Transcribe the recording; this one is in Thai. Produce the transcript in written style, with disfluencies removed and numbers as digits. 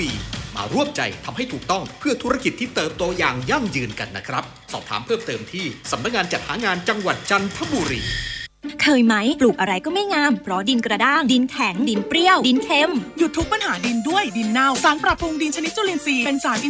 ปีมาร่วมใจทำให้ถูกต้องเพื่อธุรกิจที่เติบโตอย่างยั่งยืนกันนะครับสอบถามเพิ่มเติมที่สำนักงานจัดหางานจังหวัดจันทบุรีเคยไหมปลูกอะไรก็ไม่งามเพราะดินกระด้างดินแข็งดินเปรี้ยวดินเค็มหยุดทุกปัญหาดินด้วยดินเน่าสารปรับปรุงดินชนิดจุลินทรีย์เป็นสาร